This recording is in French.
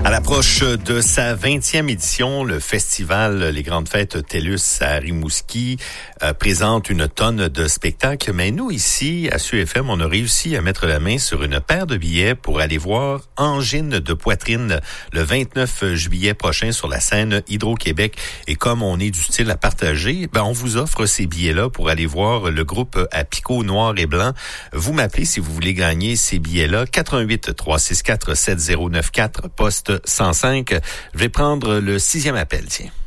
À l'approche de sa 20e édition, le festival Les Grandes Fêtes TELUS à Rimouski présente une tonne de spectacles. Mais nous, ici, à SUFM, on a réussi à mettre la main sur une paire de billets pour aller voir Angine de poitrine le 29 juillet prochain sur la scène Hydro-Québec. Et comme on est du style à partager, on vous offre ces billets-là pour aller voir le groupe à Picot noir et blanc. Vous m'appelez si vous voulez gagner ces billets-là. 88 364 7094 poste 105. Je vais prendre le 6e appel, tiens.